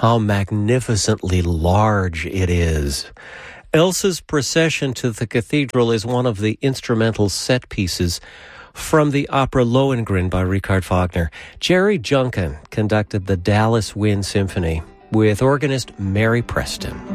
how magnificently large it is. Elsa's procession to the cathedral is one of the instrumental set pieces from the opera Lohengrin by Richard Wagner. Jerry Junkin conducted the Dallas Wind Symphony with organist Mary Preston.